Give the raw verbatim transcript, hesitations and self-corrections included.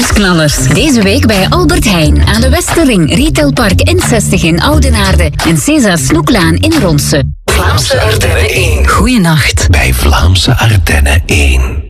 Nieuwsknallers. Deze week bij Albert Heijn aan de Westerring, Retailpark N zestig in Oudenaarde en Cesa Snoeklaan in Ronse. Vlaamse Ardennen één. Goeienacht. Bij Vlaamse Ardennen één.